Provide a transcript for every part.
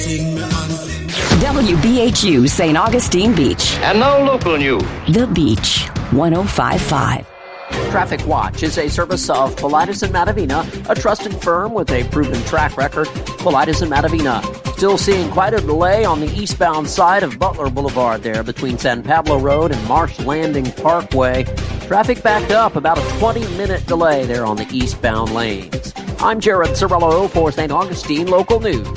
WBHU St. Augustine Beach. And now local news. The Beach, 105.5. Traffic Watch is a service of Paulides and Matavina, a trusted firm with a proven track record. Paulides and Matavina. Still seeing quite a delay on the eastbound side of Butler Boulevard there between San Pablo Road and Marsh Landing Parkway. Traffic backed up, about a 20-minute delay there on the eastbound lanes. I'm Jared Cirillo for St. Augustine Local News.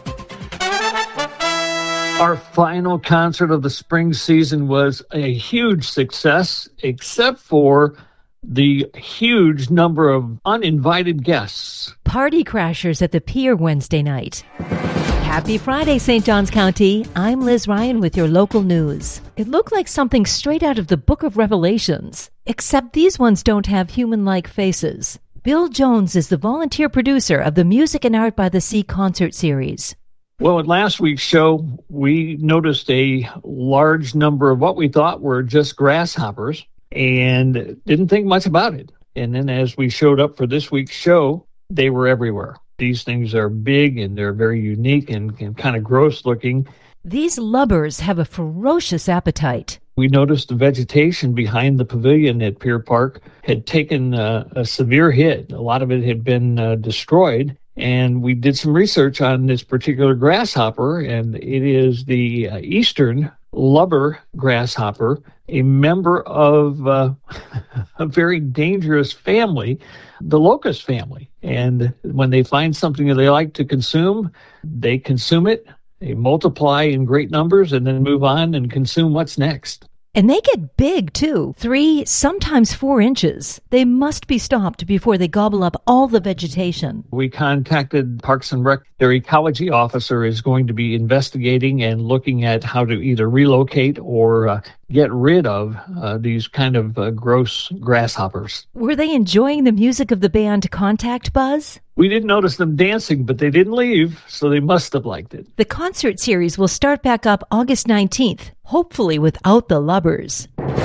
Our final concert of the spring season was a huge success, except for the huge number of uninvited guests. Party crashers at the pier Wednesday night. Happy Friday, St. Johns County. I'm Liz Ryan with your local news. It looked like something straight out of the Book of Revelations, except these ones don't have human-like faces. Bill Jones is the volunteer producer of the Music and Art by the Sea concert series. Well, at last week's show, we noticed a large number of what we thought were just grasshoppers and didn't think much about it. And then as we showed up for this week's show, they were everywhere. These things are big and they're very unique and kind of gross looking. These lubbers have a ferocious appetite. We noticed the vegetation behind the pavilion at Pier Park had taken a severe hit. A lot of it had been destroyed. And we did some research on this particular grasshopper, and it is the eastern lubber grasshopper, a member of a very dangerous family, the locust family. And when they find something that they like to consume, they consume it, they multiply in great numbers, and then move on and consume what's next. And they get big, too. 3, sometimes 4 inches. They must be stopped before they gobble up all the vegetation. We contacted Parks and Rec. Their ecology officer is going to be investigating and looking at how to either relocate or get rid of these kind of gross grasshoppers. Were they enjoying the music of the band Contact Buzz? We didn't notice them dancing, but they didn't leave, so they must have liked it. The concert series will start back up August 19th, hopefully without the lubbers.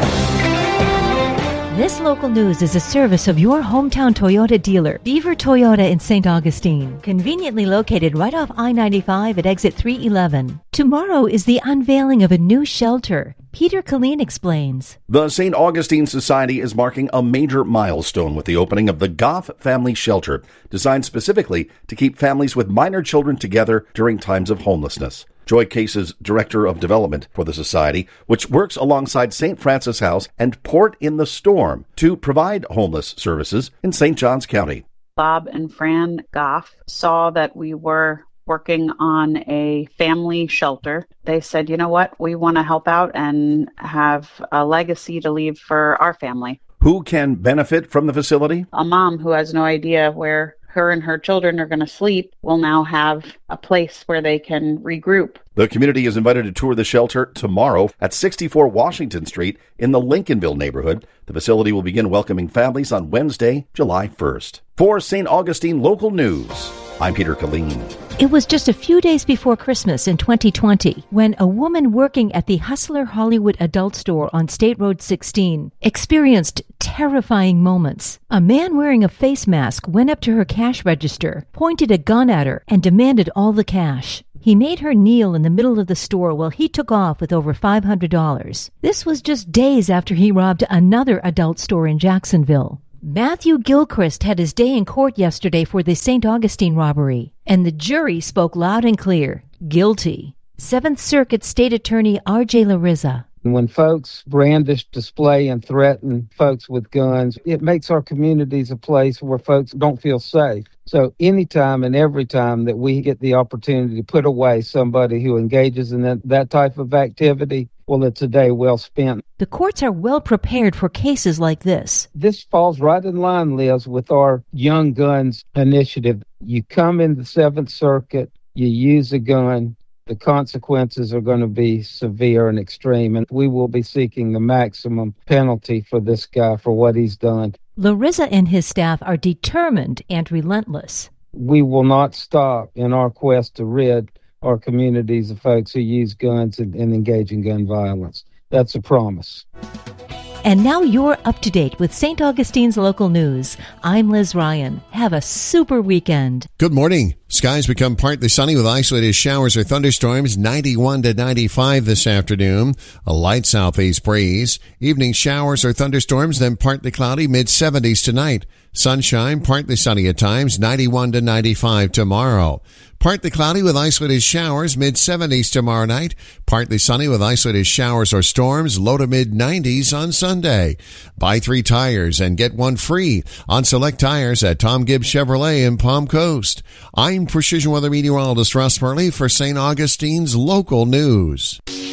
This local news is a service of your hometown Toyota dealer, Beaver Toyota in St. Augustine, conveniently located right off I-95 at exit 311. Tomorrow is the unveiling of a new shelter. Peter Colleen explains. The St. Augustine Society is marking a major milestone with the opening of the Goff Family Shelter, designed specifically to keep families with minor children together during times of homelessness. Joy Case is Director of Development for the Society, which works alongside St. Francis House and Port in the Storm to provide homeless services in St. Johns County. Bob and Fran Goff saw that we were working on a family shelter. They said, you know what, we want to help out and have a legacy to leave for our family. Who can benefit from the facility? A mom who has no idea where her and her children are going to sleep will now have a place where they can regroup. The community is invited to tour the shelter tomorrow at 64 Washington Street in the Lincolnville neighborhood. The facility will begin welcoming families on Wednesday, July 1st. For St. Augustine Local News, I'm Peter Colleen. It was just a few days before Christmas in 2020 when a woman working at the Hustler Hollywood Adult Store on State Road 16 experienced terrifying moments. A man wearing a face mask went up to her cash register, pointed a gun at her, and demanded all the cash. He made her kneel in the middle of the store while he took off with over $500. This was just days after he robbed another adult store in Jacksonville. Matthew Gilchrist had his day in court yesterday for the St. Augustine robbery, and the jury spoke loud and clear, guilty. 7th Circuit State Attorney R.J. Larissa. When folks brandish, display, and threaten folks with guns, it makes our communities a place where folks don't feel safe. So anytime and every time that we get the opportunity to put away somebody who engages in that type of activity, well, it's a day well spent. The courts are well prepared for cases like this. This falls right in line, Liz, with our Young Guns initiative. You come in the 7th Circuit, you use a gun, the consequences are going to be severe and extreme, and we will be seeking the maximum penalty for this guy for what he's done. Larissa and his staff are determined and relentless. We will not stop in our quest to rid our communities of folks who use guns and engage in gun violence. That's a promise. And now you're up to date with St. Augustine's local news. I'm Liz Ryan. Have a super weekend. Good morning. Skies become partly sunny with isolated showers or thunderstorms, 91 to 95 this afternoon. A light southeast breeze. Evening showers or thunderstorms, then partly cloudy, mid-70s tonight. Sunshine, partly sunny at times, 91 to 95 tomorrow. Partly cloudy with isolated showers, mid-70s tomorrow night. Partly sunny with isolated showers or storms, low to mid-90s on Sunday. Buy 3 tires and get 1 free on select tires at Tom Gibbs Chevrolet in Palm Coast. I'm Precision Weather Meteorologist Russ Murley for St. Augustine's Local News.